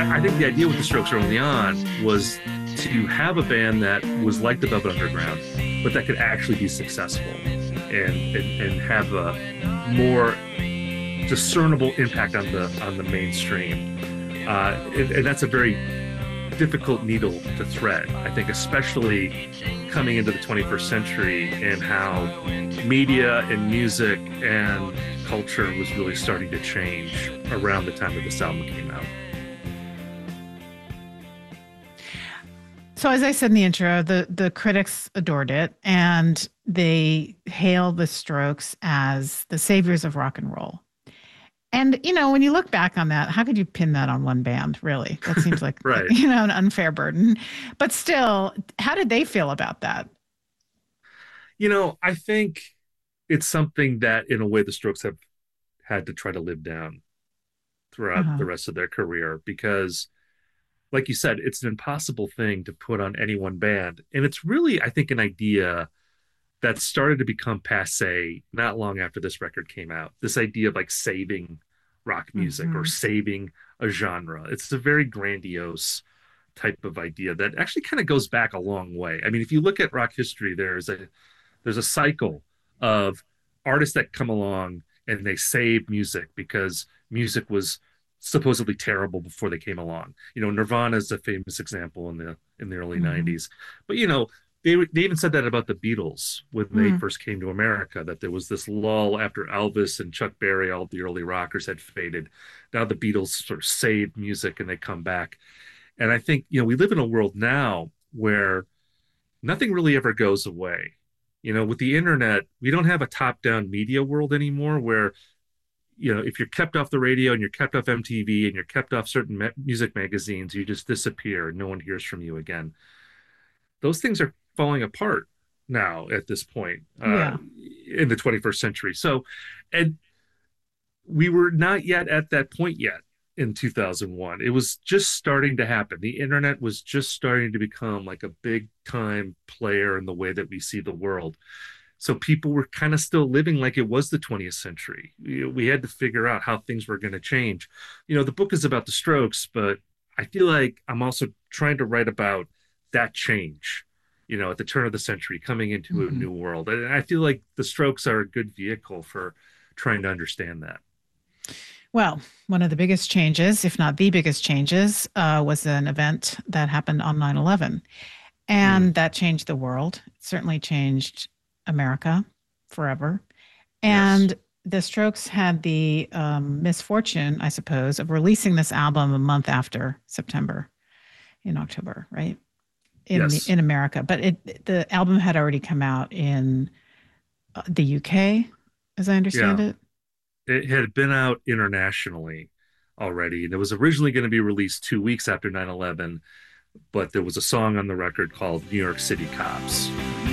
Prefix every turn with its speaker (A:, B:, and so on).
A: I think the idea with the Strokes early on was to have a band that was like the Velvet Underground, but that could actually be successful and have a more discernible impact on the mainstream. And that's a very difficult needle to thread. I think, especially coming into the 21st century and how media and music and culture was really starting to change around the time that this album came out.
B: So, as I said in the intro, the critics adored it, and they hailed the Strokes as the saviors of rock and roll. And, when you look back on that, how could you pin that on one band, really? That seems like,
A: Right.
B: an unfair burden. But still, how did they feel about that?
A: I think it's something that, in a way, the Strokes have had to try to live down throughout
B: Uh-huh.
A: the rest of their career because, like you said, it's an impossible thing to put on any one band. And it's really, I think, an idea that started to become passe not long after this record came out. This idea of like saving rock music or
B: Hmm.
A: saving a genre. It's a very grandiose type of idea that actually kind of goes back a long way. I mean, if you look at rock history, there's a cycle of artists that come along and they save music because music was supposedly terrible before they came along. Nirvana is a famous example in the early
B: Hmm.
A: 90s. But they even said that about the Beatles when they
B: Hmm.
A: first came to America, that there was this lull after Elvis and Chuck Berry, all the early rockers had faded. Now the Beatles sort of saved music and they come back. And I think, we live in a world now where nothing really ever goes away. With the internet, we don't have a top-down media world anymore where, if you're kept off the radio and you're kept off MTV and you're kept off certain music magazines, you just disappear and no one hears from you again. Those things are falling apart now at this point
B: Yeah.
A: in the 21st century. So, and we were not yet at that point yet in 2001. It was just starting to happen. The internet was just starting to become like a big time player in the way that we see the world. So people were kind of still living like it was the 20th century. We had to figure out how things were going to change. The book is about the Strokes, but I feel like I'm also trying to write about that change, at the turn of the century, coming into a
B: Hmm.
A: new world. And I feel like the Strokes are a good vehicle for trying to understand that.
B: Well, one of the biggest changes, if not the biggest changes, was an event that happened on 9/11.
A: Mm,
B: And that changed the world. It certainly changed America forever.
A: yes.
B: And the Strokes had the misfortune, I suppose, of releasing this album a month after September, in October, right?
A: Yes.
B: In America, but the album had already come out in the UK, as I understand
A: Yeah.
B: it.
A: It had been out internationally already. And it was originally going to be released 2 weeks after 9/11, but there was a song on the record called New York City Cops.